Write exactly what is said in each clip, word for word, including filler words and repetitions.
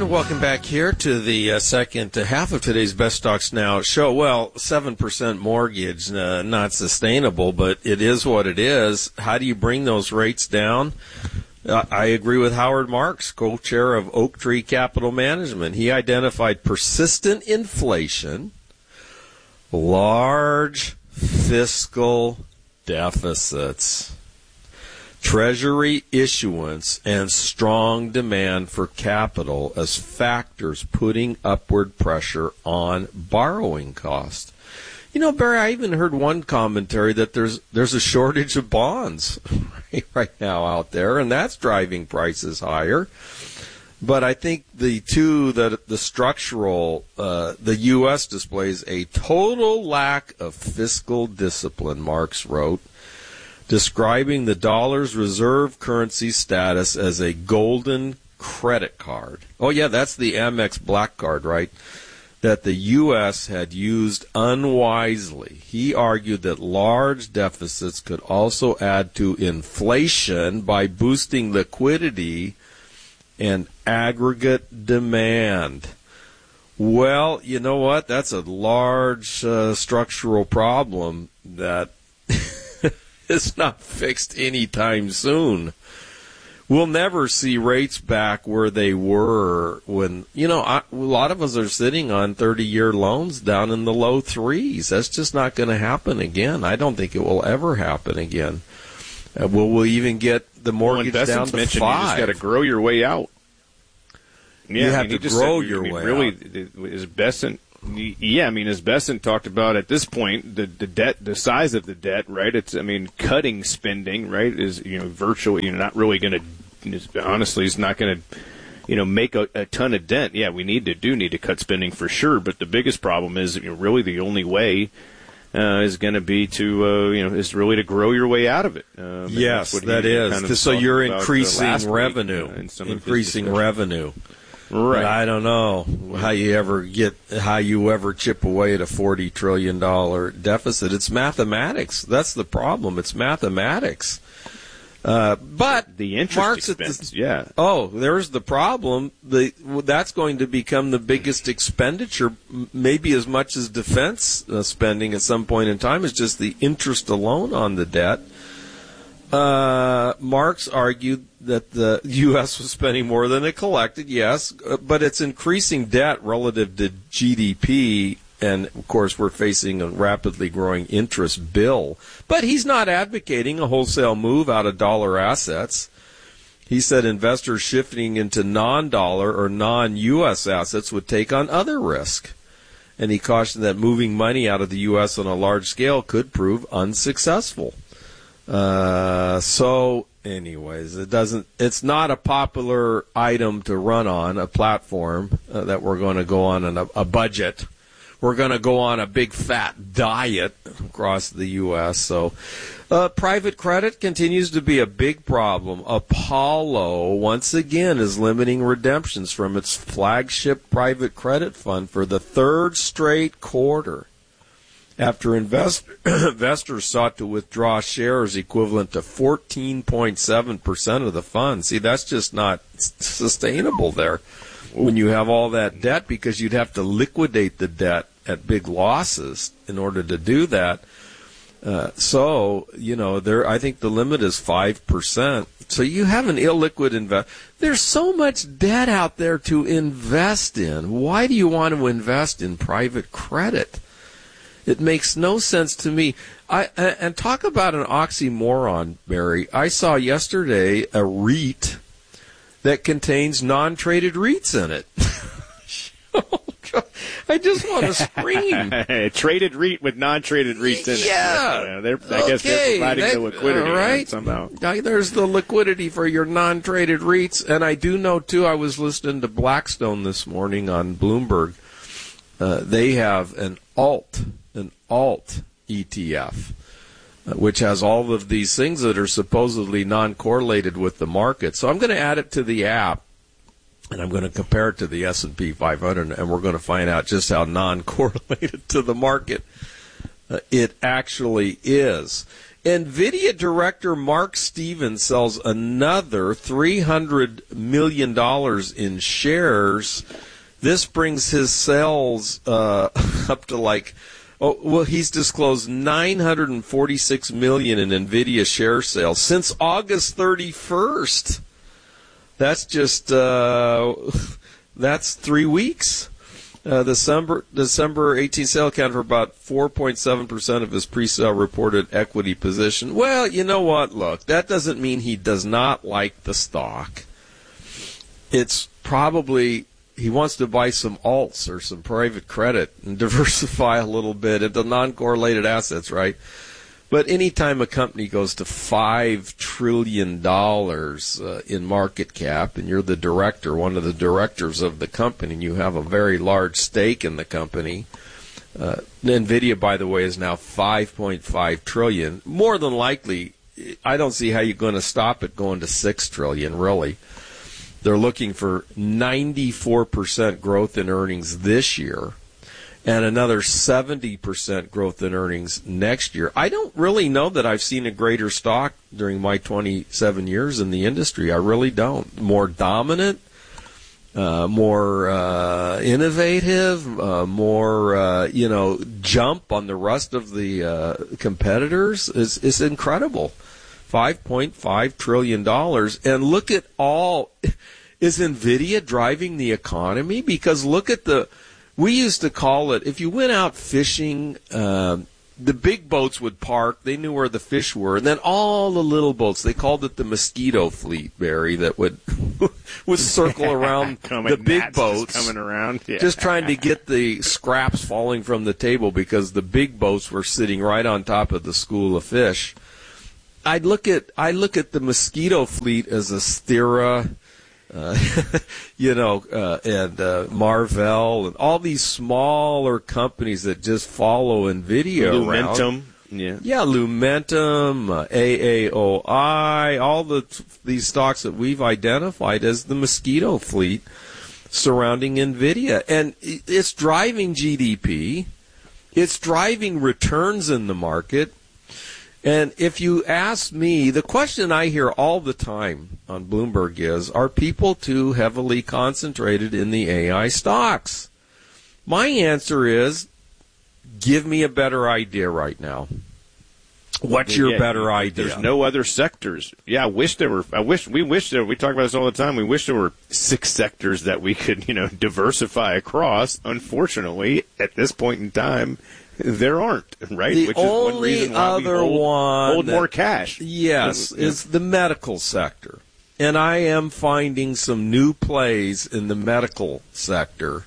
And welcome back here to the uh, second half of today's Best Stocks Now show. Well, seven percent mortgage, uh, not sustainable, but it is what it is. How do you bring those rates down? Uh, I agree with Howard Marks, co-chair of Oak Tree Capital Management. He identified persistent inflation, large fiscal deficits, Treasury issuance, and strong demand for capital as factors putting upward pressure on borrowing costs. You know, Barry, I even heard one commentary that there's there's a shortage of bonds right now out there, and that's driving prices higher. But I think the two, that the structural, uh, the U S displays a total lack of fiscal discipline, Marx wrote, describing the dollar's reserve currency status as a golden credit card. Oh, yeah, that's the Amex Black Card, right? That the U S had used unwisely. He argued that large deficits could also add to inflation by boosting liquidity and aggregate demand. Well, you know what? That's a large uh, structural problem that is not fixed anytime soon. We'll never see rates back where they were when, you know, I, a lot of us are sitting on thirty-year loans down in the low threes. That's just not going to happen again. I don't think it will ever happen again. Uh, will we even get the mortgage well, down to mentioned five? You just got to grow your way out. Yeah, you I have mean, to grow said, your I mean, way really, out. Really, is Besant... Yeah, I mean, as Besant talked about at this point, the the debt, the size of the debt, right? It's, I mean, cutting spending, right, is, you know, virtually, you know, not really going to, honestly, it's not going to, you know, make a, a ton of dent. Yeah, we need to do need to cut spending for sure, but the biggest problem is, you know, really the only way uh, is going to be to, uh, you know, is really to grow your way out of it. Um, yes, that is. Kind of so you're increasing revenue, week, you know, increasing revenue. Right. But I don't know how you ever get, how you ever chip away at a forty trillion dollars deficit. It's mathematics. That's the problem. It's mathematics. Uh, but the interest Marx expense, the, yeah. Oh, there's the problem. The that's going to become the biggest expenditure, maybe as much as defense uh, spending at some point in time, is just the interest alone on the debt. Uh, Marx argued that the U S was spending more than it collected, yes, but it's increasing debt relative to G D P, and, of course, we're facing a rapidly growing interest bill. But he's not advocating a wholesale move out of dollar assets. He said investors shifting into non-dollar or non-U S assets would take on other risk. And he cautioned that moving money out of the U S on a large scale could prove unsuccessful. Uh, so, anyways, it doesn't, it's not a popular item to run on a platform uh, that we're going to go on an, a, a budget. We're going to go on a big fat diet across the U S. So, uh, private credit continues to be a big problem. Apollo, once again, is limiting redemptions from its flagship private credit fund for the third straight quarter, after invest- investors sought to withdraw shares equivalent to fourteen point seven percent of the fund. See, that's just not sustainable there when you have all that debt, because you'd have to liquidate the debt at big losses in order to do that. Uh, so, you know, there, I think the limit is five percent. So you have an illiquid invest. There's so much debt out there to invest in. Why do you want to invest in private credit? It makes no sense to me. I, and talk about an oxymoron, Barry. I saw yesterday a REIT that contains non-traded REITs in it. I just want to scream. Traded REIT with non-traded REITs in it. Yeah. yeah they're, I okay. guess they're providing that, the liquidity right? somehow. There's the liquidity for your non-traded REITs. And I do know, too, I was listening to Blackstone this morning on Bloomberg. Uh, they have an alt, an alt E T F, uh, which has all of these things that are supposedly non-correlated with the market. So I'm going to add it to the app, and I'm going to compare it to the S and P five hundred, and we're going to find out just how non-correlated to the market uh, it actually is. NVIDIA director Mark Stevens sells another three hundred million dollars in shares. This brings his sales uh, up to like, oh, well, he's disclosed nine hundred forty-six million dollars in NVIDIA share sales since August thirty-first. That's just, uh, that's three weeks. Uh, December December eighteenth sale accounted for about four point seven percent of his pre-sale reported equity position. Well, you know what? Look, that doesn't mean he does not like the stock. It's probably he wants to buy some alts or some private credit and diversify a little bit into non-correlated assets, right? But anytime a company goes to five trillion dollars uh, in market cap, and you're the director, one of the directors of the company, and you have a very large stake in the company, uh, NVIDIA, by the way, is now five point five trillion dollars. More than likely, I don't see how you're going to stop it going to six trillion dollars, really. They're looking for ninety-four percent growth in earnings this year, and another seventy percent growth in earnings next year. I don't really know that I've seen a greater stock during my twenty-seven years in the industry. I really don't. More dominant, uh, more uh, innovative, uh, more, uh, you know, jump on the rest of the uh, competitors is, is incredible. five point five trillion dollars. And look at all, is NVIDIA driving the economy? Because look at the, we used to call it, if you went out fishing, uh, the big boats would park. They knew where the fish were. And then all the little boats, they called it the mosquito fleet, Barry, that would would circle around the big boats. Just coming around. Yeah. Just trying to get the scraps falling from the table because the big boats were sitting right on top of the school of fish. I'd look at, I look at the mosquito fleet as a Stira, Uh, you know, uh, and uh, Marvell, and all these smaller companies that just follow NVIDIA Lumentum, around. yeah, yeah, Lumentum, uh, A A O I, all the these stocks that we've identified as the mosquito fleet surrounding NVIDIA, and it's driving G D P, it's driving returns in the market. And if you ask me, the question I hear all the time on Bloomberg is, are people too heavily concentrated in the A I stocks? My answer is, give me a better idea right now. What's your yeah, better idea? There's no other sectors. Yeah, I wish there were. I wish we wish there. We talk about this all the time. We wish there were six sectors that we could, you know, diversify across. Unfortunately, at this point in time, there aren't, right? The Which is only one reason why other we hold, one hold that, more cash. Yes, yeah. is the medical sector. And I am finding some new plays in the medical sector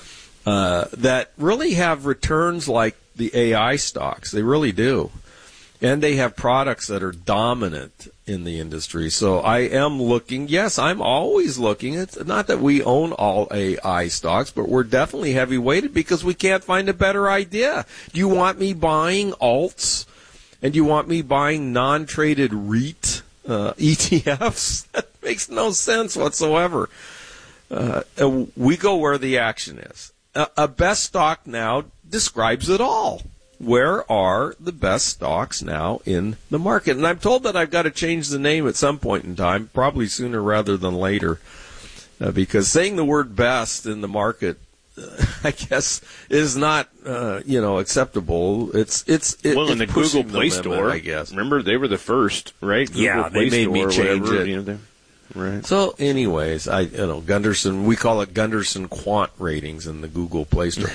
uh, that really have returns like the A I stocks. They really do. And they have products that are dominant in the industry. So I am looking, yes, I'm always looking. It's not that we own all A I stocks, but we're definitely heavy weighted because we can't find a better idea. Do you want me buying alts? And do you want me buying non-traded REIT uh, E T Fs? That makes no sense whatsoever. Uh, we go where the action is. A, a best stock now describes it all. Where are the best stocks now in the market? And I'm told that I've got to change the name at some point in time, probably sooner rather than later, uh, because saying the word best in the market, uh, I guess, is not, uh, you know, acceptable. It's it's it, well, in it's the Google Play the limit, Store, I guess. Remember, they were the first, right? Google yeah, Play they made Store me change whatever, it. You know, they, right. So, anyways, I you know Gunderson. We call it Gunderson Quant ratings in the Google Play Store.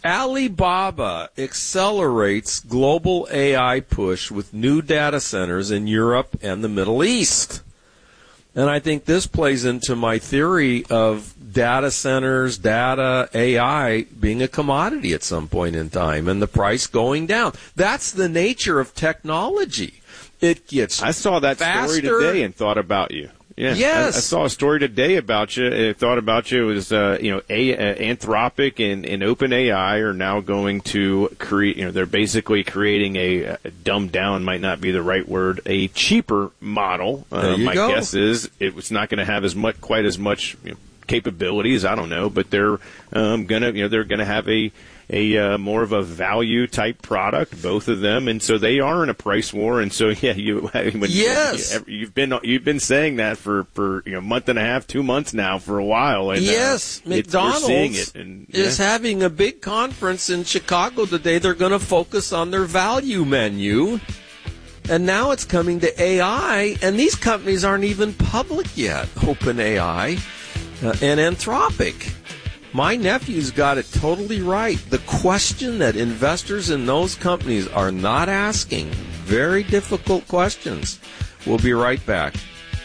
Alibaba accelerates global A I push with new data centers in Europe and the Middle East. And I think this plays into my theory of data centers, data, A I being a commodity at some point in time and the price going down. That's the nature of technology. It gets I saw that faster. story today and thought about you. Yeah, yes. I, I saw a story today about you. I thought about you. It was, uh, you know, a, uh, Anthropic and, and OpenAI are now going to create, you know, they're basically creating a, a dumbed down, might not be the right word, a cheaper model. Uh, there you my go. guess is it was not going to have as much, quite as much, you know, capabilities. I don't know, but they're um, gonna, you know, they're gonna have a a uh, more of a value type product, both of them, and so they are in a price war. And so, yeah, you when, yes, you, you've been you've been saying that for for you know a month and a half, two months now for a while. And, yes, uh, McDonald's seeing it and, yeah. is having a big conference in Chicago today. They're going to focus on their value menu. And now it's coming to A I, and these companies aren't even public yet, OpenAI uh, and Anthropic. My nephew's got it totally right. The question that investors in those companies are not asking, very difficult questions. We'll be right back.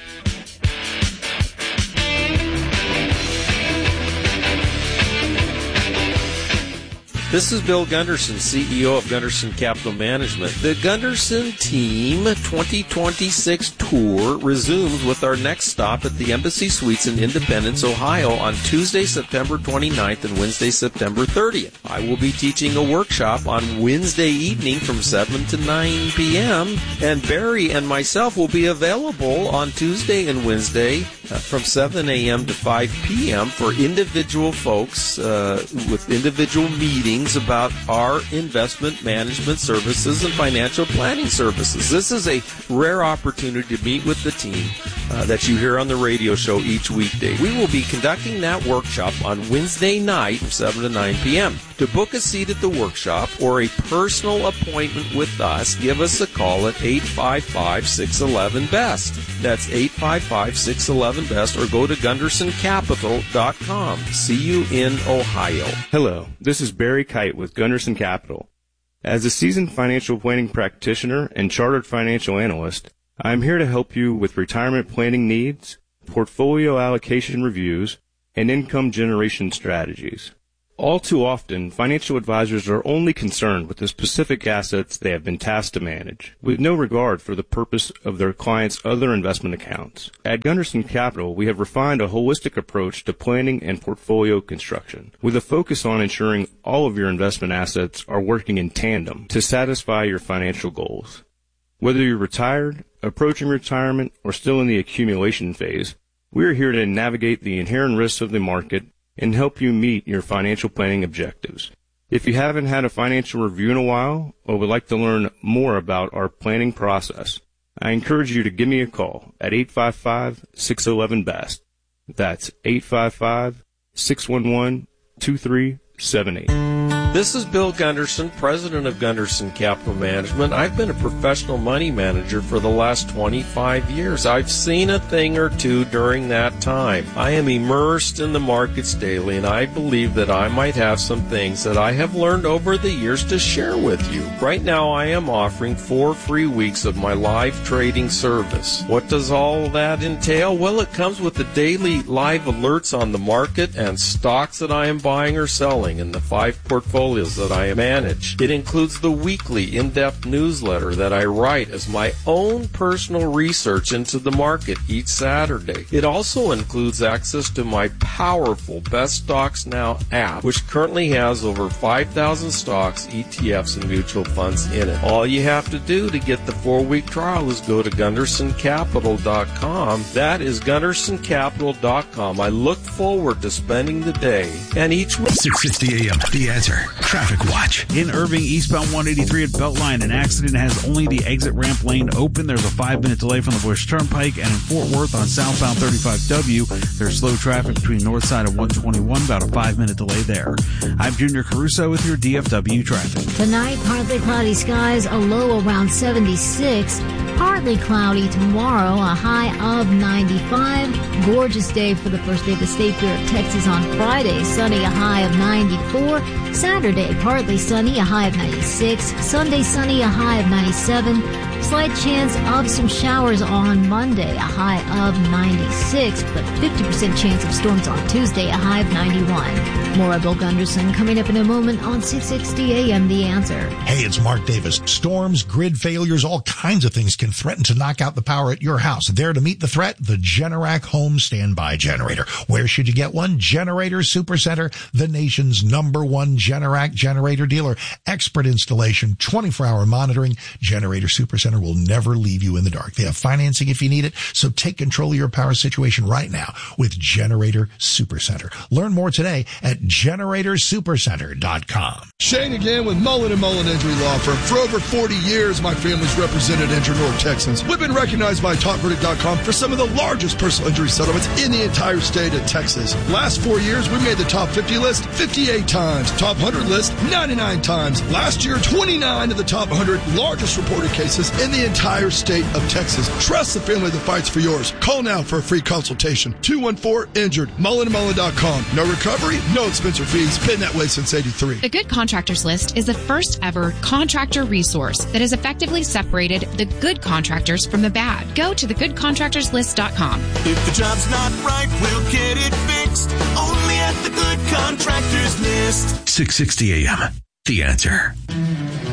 This is Bill Gunderson, C E O of Gunderson Capital Management. The Gunderson Team twenty twenty-six tour resumes with our next stop at the Embassy Suites in Independence, Ohio on Tuesday, September twenty-ninth and Wednesday, September thirtieth. I will be teaching a workshop on Wednesday evening from seven to nine p.m. and Barry and myself will be available on Tuesday and Wednesday uh, from seven a.m. to five p.m. for individual folks uh, with individual meetings about our investment management services and financial planning services. This is a rare opportunity to meet with the team uh, that you hear on the radio show each weekday. We will be conducting that workshop on Wednesday night from seven to nine p.m. To book a seat at the workshop or a personal appointment with us, give us a call at eight five five, six one one, B E S T. That's eight five five, six one one, B E S T, or go to gunderson capital dot com. See you in Ohio. Hello, this is Barry Kite with Gunderson Capital. As a seasoned financial planning practitioner and chartered financial analyst, I am here to help you with retirement planning needs, portfolio allocation reviews, and income generation strategies. All too often, financial advisors are only concerned with the specific assets they have been tasked to manage, with no regard for the purpose of their clients' other investment accounts. At Gunderson Capital, we have refined a holistic approach to planning and portfolio construction, with a focus on ensuring all of your investment assets are working in tandem to satisfy your financial goals. Whether you're retired, approaching retirement, or still in the accumulation phase, we are here to navigate the inherent risks of the market and help you meet your financial planning objectives. If you haven't had a financial review in a while or would like to learn more about our planning process, I encourage you to give me a call at eight five five, six one one, B E S T. That's eight five five, six one one, two three seven eight. This is Bill Gunderson, president of Gunderson Capital Management. I've been a professional money manager for the last twenty-five years. I've seen a thing or two during that time. I am immersed in the markets daily, and I believe that I might have some things that I have learned over the years to share with you. Right now, I am offering four free weeks of my live trading service. What does all that entail? Well, it comes with the daily live alerts on the market and stocks that I am buying or selling in the five portfolios that I manage. It includes the weekly in-depth newsletter that I write as my own personal research into the market each Saturday. It also includes access to my powerful Best Stocks Now app, which currently has over five thousand stocks, E T Fs, and mutual funds in it. All you have to do to get the four-week trial is go to gunderson capital dot com. That is gunderson capital dot com. I look forward to spending the day and each week. six fifty a.m. The Answer. Traffic Watch. In Irving, eastbound one eighty-three at Beltline, an accident has only the exit ramp lane open. There's a five-minute delay from the Bush Turnpike, and in Fort Worth on southbound thirty-five W, there's slow traffic between north side of one twenty-one, about a five-minute delay there. I'm Junior Caruso with your D F W traffic. Tonight, partly cloudy skies, a low around seventy-six. Partly cloudy tomorrow, a high of ninety-five. Gorgeous day for the first day of the state fair of Texas on Friday. Sunny, a high of ninety-four. Saturday, partly sunny, a high of ninety-six. Sunday, sunny, a high of ninety-seven. Slight chance of some showers on Monday, a high of ninety-six, but fifty percent chance of storms on Tuesday, a high of ninety-one. More of Bill Gunderson coming up in a moment on six sixty A M The Answer. Hey, it's Mark Davis. Storms, grid failures, all kinds of things can threaten to knock out the power at your house. There to meet the threat, the Generac Home Standby Generator. Where should you get one? Generator Supercenter, the nation's number one Generac generator dealer. Expert installation, twenty-four hour monitoring. Generator Supercenter Supercenter will never leave you in the dark. They have financing if you need it, so take control of your power situation right now with Generator Supercenter. Learn more today at generator supercenter dot com. Shane again with Mullen and Mullen Injury Law Firm. For over forty years, my family's represented injured North Texans. We've been recognized by top verdict dot com for some of the largest personal injury settlements in the entire state of Texas. Last four years, we made the top fifty list fifty-eight times, top one hundred list ninety-nine times. Last year, twenty-nine of the top one hundred largest reported cases in the entire state of Texas. Trust the family that fights for yours. Call now for a free consultation. two one four injured. Mullen and Mullen dot com. No recovery, no expense or fees. Been that way since eighty-three. The Good Contractors List is the first ever contractor resource that has effectively separated the good contractors from the bad. Go to the good contractors list dot com. If the job's not right, we'll get it fixed. Only at the Good Contractors List. six sixty A M. The Answer.